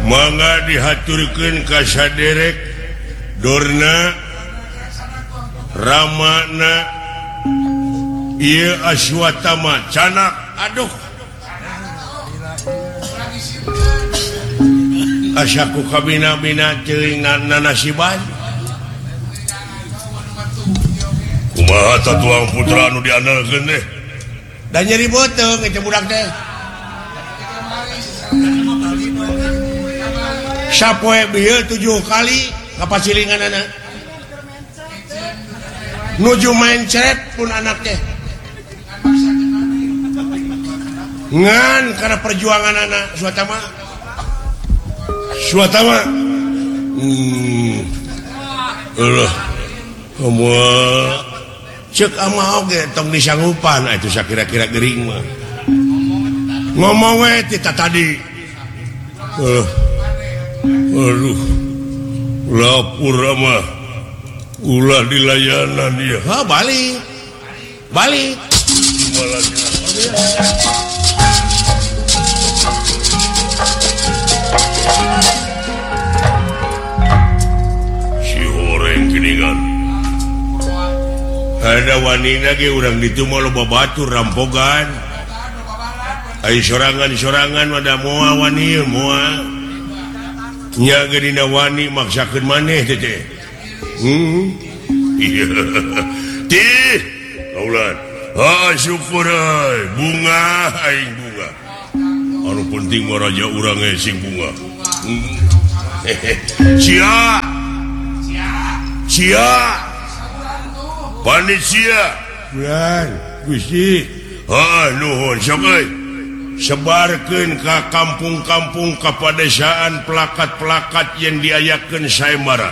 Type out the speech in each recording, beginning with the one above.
mangga dihaturkeun ka saderek Dorna Ramana ieu Aswatama canak aduh asyaku kabina-bina teuing nasiban kumaha tatuang putra anu diandalkeun teh da nyeri beuteung eta budak teh sapoe bieu 7 kali kapasilinganana nuju main ceret pun anak teh ngan karena perjuangan anak Swatama Allah kamu cek ama oge tong disanggupan itu sakira-kira gering mah ngomong we tita tadi aduh lapur mah ulah dilayanan dia balik si horeng geningan ada wanita ge urang ditu mah loba batur rampogan ai sorangan ada moal wani moal nya ge dina wani maksakeun maneh teh iya tih kaulan syukur bunga aing bunga anu penting mah raja urang sing bunga cia panitia bulan Gusti nuhun sok euy sebarkeun ka kampung-kampung ka padesaan plakat-plakat yang diayakeun saemara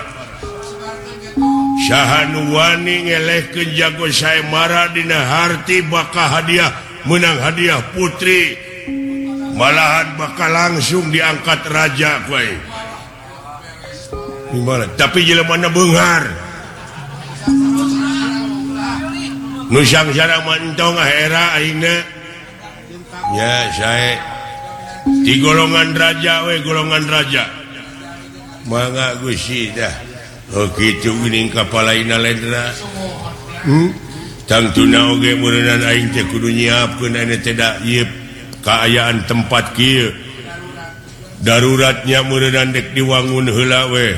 sahanu wani ngelehkeun jago saemara dina harti bakal hadiah menang hadiah putri malahan bakal langsung diangkat raja kuy gimana tapi jelemana beunghar nu sangsara mantong ahera aingna ya sae di golongan raja mangga Gusti dah oh kitu geuning kapalaina lendra tangtuna oge meureunana aing teh kudu nyiapkeun anu teh da ieu kaayaan tempat kieu daruratnya meureunana dek diwangun heula we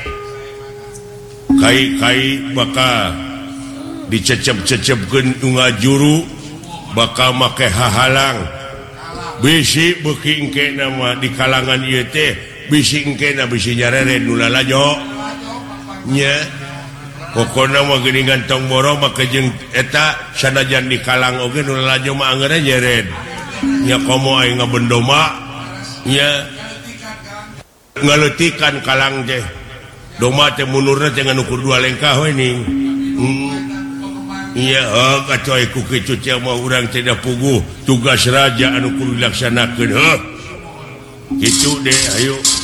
kai-kai bakal dicecep-cecepkeun ngajuru bakal make hahalang bisi beuki engke nama di kalangan ieu teh bisi engke na bisi nyarere nu lalajo nya pokona mah geuningan tong boro make jeung eta sanajan di kalang oge nu lalajo mah angeurna nyeret nya komo aya ngabendoma nya ngaleutikan kalang teh doma teh munurna teh nganu kudu 2 lengkah we ning iya kacoy ku kitu teh mah urang teh da puguh tugas raja anu kudu dilaksanakeun kitu deh ayo